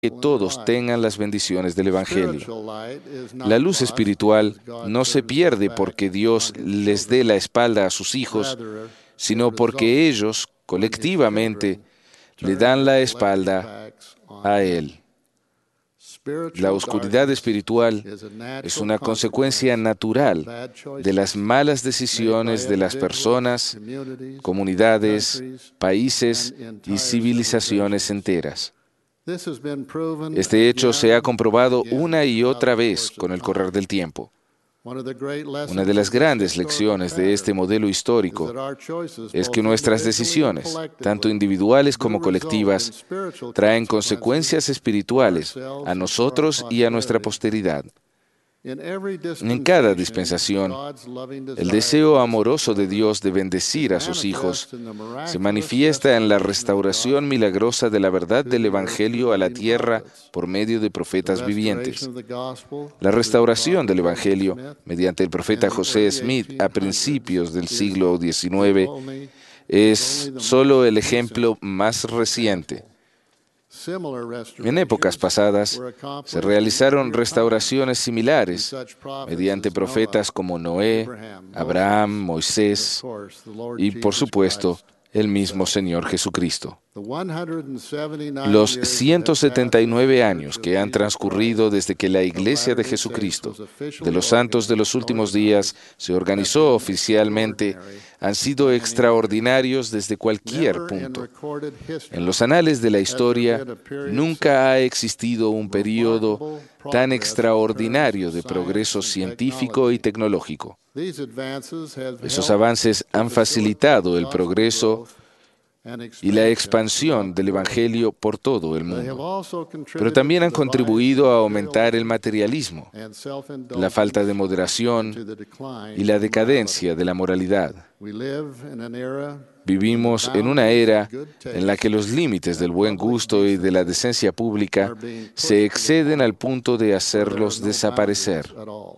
que todos tengan las bendiciones del Evangelio. La luz espiritual no se pierde porque Dios les dé la espalda a sus hijos, sino porque ellos, colectivamente, le dan la espalda a Él. La oscuridad espiritual es una consecuencia natural de las malas decisiones de las personas, comunidades, países y civilizaciones enteras. Este hecho se ha comprobado una y otra vez con el correr del tiempo. Una de las grandes lecciones de este modelo histórico es que nuestras decisiones, tanto individuales como colectivas, traen consecuencias espirituales a nosotros y a nuestra posteridad. En cada dispensación, el deseo amoroso de Dios de bendecir a sus hijos se manifiesta en la restauración milagrosa de la verdad del Evangelio a la tierra por medio de profetas vivientes. La restauración del Evangelio mediante el profeta José Smith a principios del siglo XIX es solo el ejemplo más reciente. En épocas pasadas se realizaron restauraciones similares mediante profetas como Noé, Abraham, Moisés y, por supuesto, el mismo Señor Jesucristo. Los 179 años que han transcurrido desde que la Iglesia de Jesucristo, de los Santos de los Últimos Días, se organizó oficialmente, han sido extraordinarios desde cualquier punto. En los anales de la historia, nunca ha existido un período tan extraordinario de progreso científico y tecnológico. Esos avances han facilitado el progreso y la expansión del Evangelio por todo el mundo, pero también han contribuido a aumentar el materialismo, la falta de moderación y la decadencia de la moralidad. Vivimos en una era en la que los límites del buen gusto y de la decencia pública se exceden al punto de hacerlos desaparecer.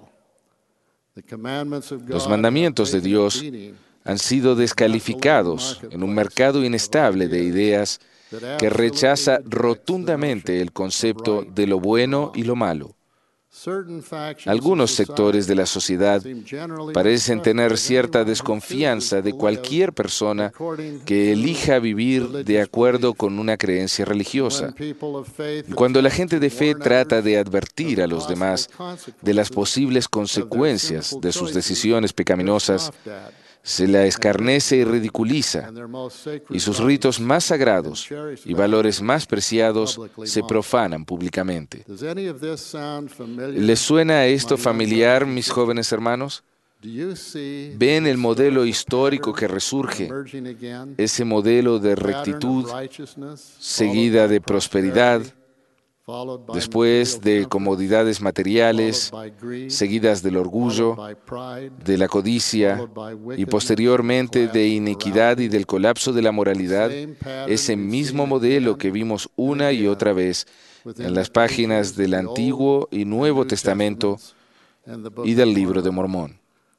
Los mandamientos de Dios han sido descalificados en un mercado inestable de ideas que rechaza rotundamente el concepto de lo bueno y lo malo. Algunos sectores de la sociedad parecen tener cierta desconfianza de cualquier persona que elija vivir de acuerdo con una creencia religiosa. Cuando la gente de fe trata de advertir a los demás de las posibles consecuencias de sus decisiones pecaminosas, se la escarnece y ridiculiza, y sus ritos más sagrados y valores más preciados se profanan públicamente. ¿Les suena esto familiar, mis jóvenes hermanos? ¿Ven el modelo histórico que resurge? Ese modelo de rectitud, seguida de prosperidad, después de comodidades materiales, seguidas del orgullo, de la codicia y posteriormente de iniquidad y del colapso de la moralidad, ese mismo modelo que vimos una y otra vez en las páginas del Antiguo y Nuevo Testamento y del Libro de Mormón.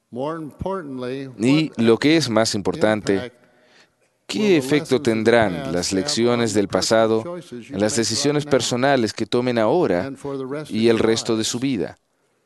Y lo que es más importante, ¿qué efecto tendrán las lecciones del pasado en las decisiones personales que tomen ahora y el resto de su vida?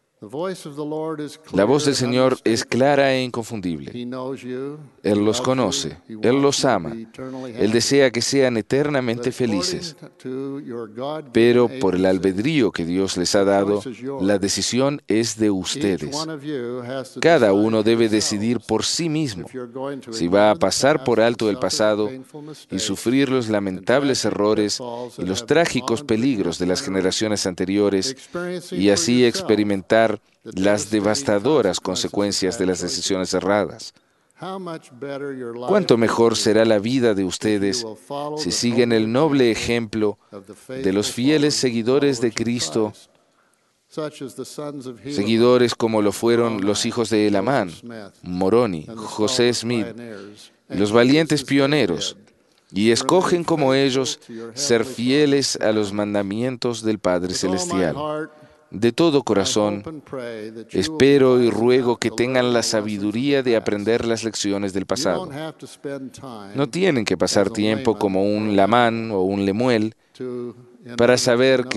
La voz del Señor es clara e inconfundible. Él los conoce, Él los ama, Él desea que sean eternamente felices. Pero por el albedrío que Dios les ha dado, la decisión es de ustedes. Cada uno debe decidir por sí mismo si va a pasar por alto el pasado y sufrir los lamentables errores y los trágicos peligros de las generaciones anteriores y así experimentar las devastadoras consecuencias de las decisiones erradas. ¿Cuánto mejor será la vida de ustedes si siguen el noble ejemplo de los fieles seguidores de Cristo, seguidores como lo fueron los hijos de Elamán, Moroni, José Smith, y los valientes pioneros, y escogen como ellos ser fieles a los mandamientos del Padre Celestial? De todo corazón, espero y ruego que tengan la sabiduría de aprender las lecciones del pasado. No tienen que pasar tiempo como un Lamán o un Lemuel para saber